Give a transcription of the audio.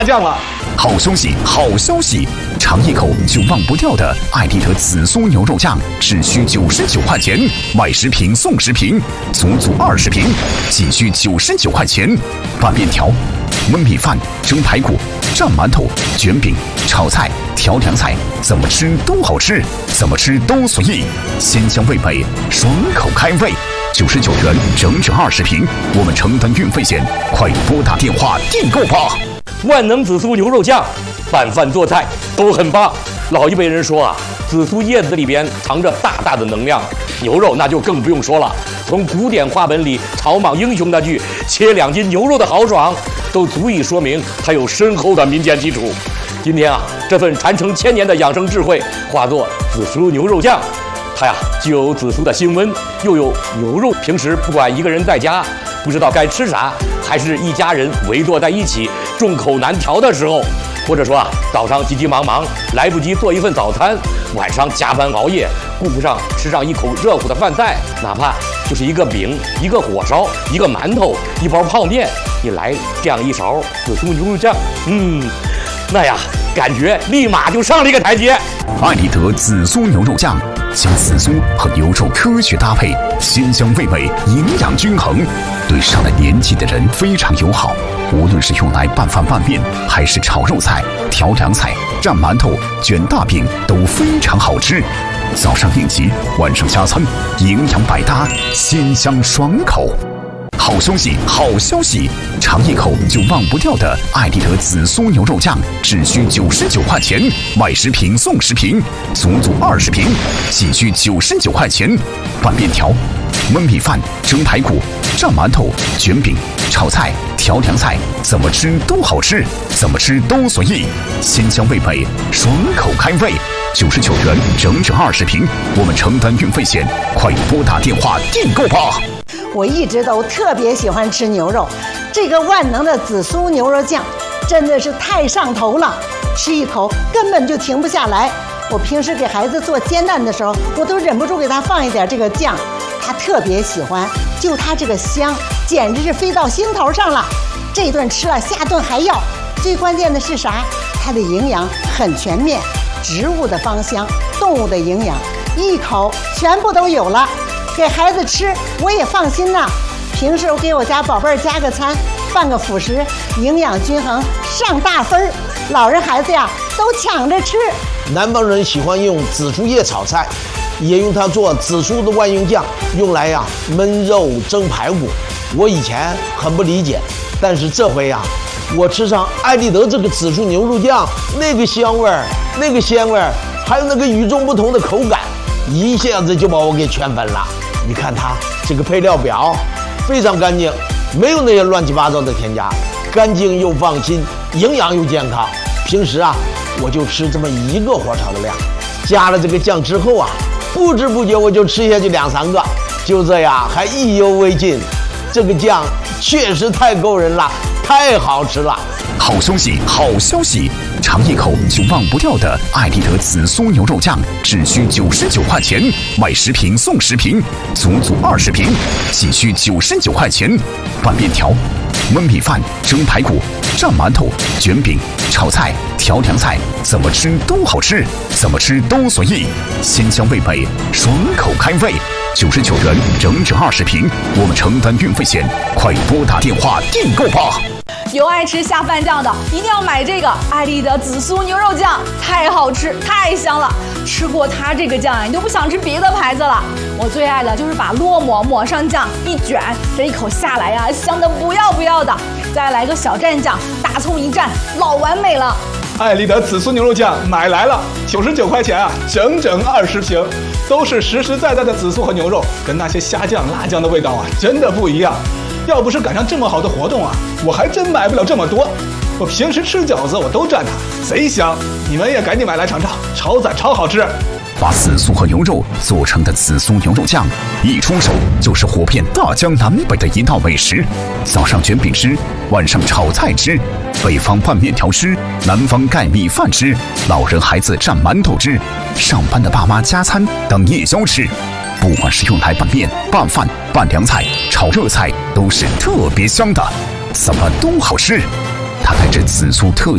降了。 好消息，好消息！尝一口就忘不掉的艾丽德紫苏牛肉酱，只需99块钱，买10瓶送10瓶，足20瓶，仅需99块钱。拌面条、焖米饭、蒸排骨、蘸馒头、卷饼、炒菜、调凉菜，怎么吃都好吃，怎么吃都随意，鲜香味美，爽口开胃。99元整整20瓶，我们承担运费险，快拨打电话订购吧！ 万能紫苏牛肉酱，拌饭做菜都很棒。老一辈人说啊，紫苏叶子里边藏着大大的能量，牛肉那就更不用说了。从古典话本里草莽英雄那句“切2斤牛肉的豪爽”，都足以说明它有深厚的民间基础。今天啊，这份传承1000年的养生智慧化作紫苏牛肉酱，它呀既有紫苏的辛温，又有牛肉。平时不管一个人在家不知道该吃啥，还是一家人围坐在一起众口难调的时候，或者说啊早上急急忙忙来不及做一份早餐，晚上加班熬夜顾不上吃上一口热乎的饭菜，哪怕就是一个饼、一个火烧、一个馒头、一包泡面，你来这样一勺紫苏牛肉酱，那呀感觉立马就上了一个台阶。 艾丽德紫苏牛肉酱将紫苏和牛肉科学搭配，鲜香味美，营养均衡，对上了年纪的人非常友好。无论是用来拌饭拌面，还是炒肉菜、调凉菜、蘸馒头、卷大饼，都非常好吃。早上应急，晚上加餐，营养百搭，鲜香爽口。好消息，好消息！尝一口就忘不掉的艾丽德紫苏牛肉酱，只需99块钱，买10瓶送10瓶，足20瓶，仅需99块钱。拌面条、焖米饭、蒸排骨、蘸馒头、卷饼、炒菜、调凉菜，怎么吃都好吃，怎么吃都随意，鲜香味美，爽口开胃。99元整整20瓶，我们承担运费险，快拨打电话订购吧！ 我一直都特别喜欢吃牛肉，这个万能的紫苏牛肉酱真的是太上头了，吃一口根本就停不下来。我平时给孩子做煎蛋的时候，我都忍不住给他放一点这个酱，他特别喜欢，就他这个香，简直是飞到心头上了。这顿吃了，下顿还要。最关键的是啥？它的营养很全面，植物的芳香，动物的营养，一口全部都有了。给孩子吃我也放心呐。平时我给我家宝贝儿加个餐，拌个辅食，营养均衡，上大分儿。老人孩子呀都抢着吃。 南方人喜欢用紫苏叶炒菜，也用它做紫苏的万用酱，用来焖肉、蒸排骨。我以前很不理解，但是这回我吃上艾丽德这个紫苏牛肉酱，那个香味儿，那个鲜味儿，还有那个与众不同的口感，一下子就把我给圈粉了。你看它这个配料表非常干净，没有那些乱七八糟的添加，干净又放心，营养又健康。平时我就吃这么1个火炒的量，加了这个酱之后不知不觉我就吃下去2、3个，就这样还意犹未尽。这个酱确实太够人了，太好吃了。 好消息，好消息！尝一口就忘不掉的艾丽德紫苏牛肉酱，只需99块钱，买10瓶送10瓶，足20瓶，仅需99块钱。拌面条、焖米饭、蒸排骨、蘸馒头、卷饼、炒菜、调凉菜，怎么吃都好吃，怎么吃都随意，鲜香味美，爽口开胃。99元整整20瓶，我们承担运费险，快拨打电话订购吧！ 有爱吃下饭酱的，一定要买这个艾丽德紫苏牛肉酱，太好吃，太香了。吃过它这个酱你都不想吃别的牌子了。我最爱的就是把烙馍抹上酱一卷，这一口下来香的不要不要的。再来个小蘸酱，大葱一蘸，老完美了。 艾丽德紫苏牛肉酱买来了，99块钱整整20瓶，都是实实在在的紫苏和牛肉，跟那些虾酱、辣酱的味道真的不一样。要不是赶上这么好的活动我还真买不了这么多。我平时吃饺子我都蘸它，贼香。你们也赶紧买来尝尝，超赞超好吃。 把紫苏和牛肉做成的紫苏牛肉酱，一出手就是火遍大江南北的一道美食。早上卷饼吃，晚上炒菜吃，北方拌面条吃，南方盖米饭吃，老人孩子蘸馒头吃，上班的爸妈加餐当夜宵吃。不管是用来拌面、拌饭、拌凉菜、炒热菜，都是特别香的，怎么都好吃。它带着紫苏特